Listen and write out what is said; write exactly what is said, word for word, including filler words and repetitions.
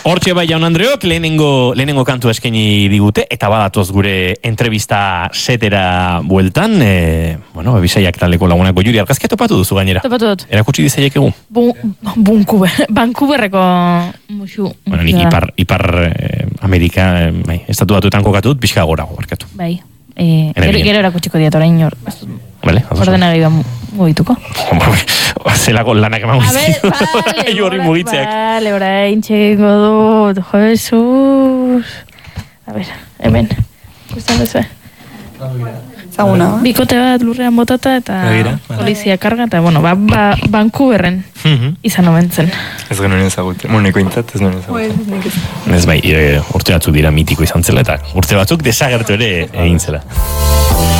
Hortxe bai jaun Andreok, lehenengo, lehenengo kantu eskaini digute, eta badatoz gure entrevista setera bueltan, e, bueno, bisaiak taldeko lagunako Juri, argazkia topatu duzu gainera. Topatu dut. Erakutsi dizaiek egun? Bunkuber, Vancouverreko musu. Bueno, nik ipar, ipar eh, Amerika, eh, bai, estatu batuetan kokatut, pixka gorago, barkatu. Bai, e, gero, gero erakutsiko diat orain hor. Vale, ordena gai mugituko. Zelako lanak eman guztitu. Gai horri mugitzeak. Vale, orain txekingo dut. Jesus. A ver, hemen. Gustan duzu. Zaguna. Bikote bat lurrean botata eta polizia karga eta, bueno, ba, ba, Vancouverren izan omentzen. Ez genuen ezagute. Moneko intzat, ez genuen ezagute. Ez bai, urte batzuk dira mitiko izan zela eta urte batzuk desagertu ere egin zela.